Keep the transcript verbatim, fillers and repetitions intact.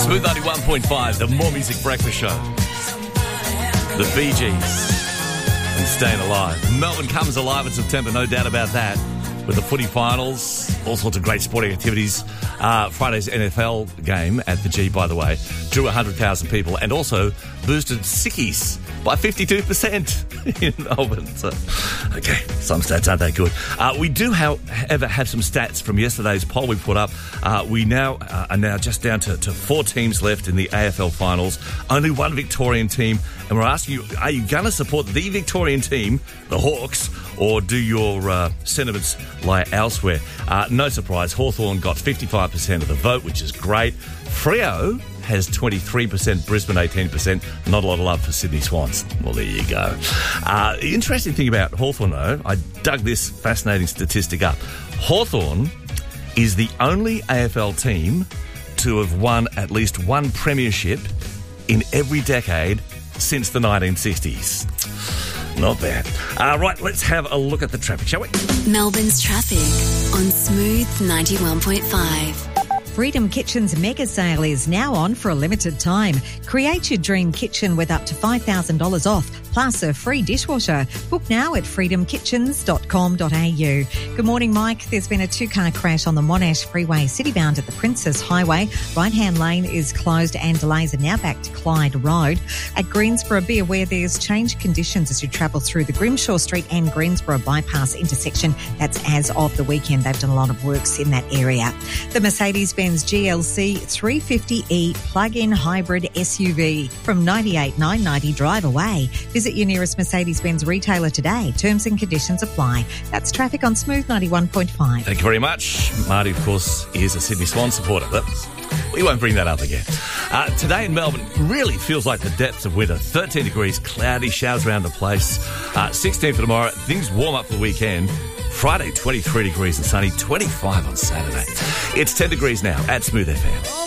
Smooth ninety-one point five, the More Music Breakfast Show. The Bee Gees and Staying Alive. Melbourne comes alive in September, no doubt about that. With the footy finals, all sorts of great sporting activities. Uh, Friday's N F L game at the G, by the way, drew one hundred thousand people and also boosted sickies by fifty-two percent in Melbourne. So, okay, some stats aren't that good. Uh, we do, however, have some stats from yesterday's poll we put up. Uh, we now uh, are now just down to, to four teams left in the A F L finals. Only one Victorian team. And we're asking you, are you going to support the Victorian team, the Hawks, or do your uh, sentiments lie elsewhere? Uh, no surprise, Hawthorn got fifty-five percent of the vote, which is great. Freo has twenty-three percent, Brisbane eighteen percent. Not a lot of love for Sydney Swans. Well, there you go. Uh, the interesting thing about Hawthorn, though, I dug this fascinating statistic up. Hawthorn is the only A F L team to have won at least one premiership in every decade since the nineteen sixties. Not bad. Uh, right, let's have a look at the traffic, shall we? Melbourne's traffic on Smooth ninety-one point five. Freedom Kitchen's mega sale is now on for a limited time. Create your dream kitchen with up to five thousand dollars off, plus a free dishwasher. Book now at freedom kitchens dot com dot a u. Good morning, Mike. There's been a two-car crash on the Monash Freeway, citybound at the Princess Highway. Right-hand lane is closed and delays are now back to Clyde Road. At Greensboro, be aware there's changed conditions as you travel through the Grimshaw Street and Greensboro bypass intersection. That's as of the weekend. They've done a lot of works in that area. The Mercedes-Benz G L C three fifty E plug-in hybrid S U V from ninety-eight thousand nine hundred ninety dollars drive away. Visit your nearest Mercedes-Benz retailer today. Terms and conditions apply. That's traffic on Smooth ninety-one point five. Thank you very much. Marty, of course, is a Sydney Swan supporter, but we won't bring that up again. Uh, today in Melbourne really feels like the depths of winter. thirteen degrees, cloudy, showers around the place. Uh, sixteen for tomorrow. Things warm up for the weekend. Friday, twenty-three degrees and sunny, twenty-five on Saturday. It's ten degrees now at Smooth F M.